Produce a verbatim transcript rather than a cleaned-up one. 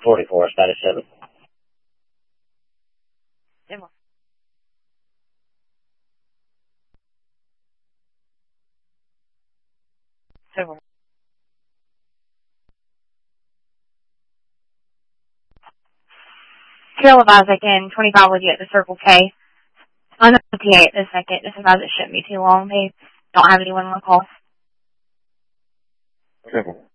forty-four, status seven. Demo. Seven. Trail of Isaac in twenty-five with you at the Circle K. I'm the T A at this second. This is it shouldn't be too long. They don't have anyone on the call. Seven.